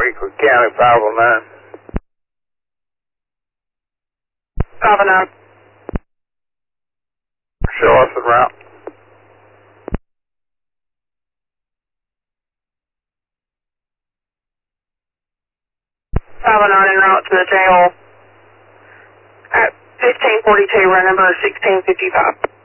Weakley County 509. 509. Show us the route. 509 en route to the jail at 1542, run number 1655.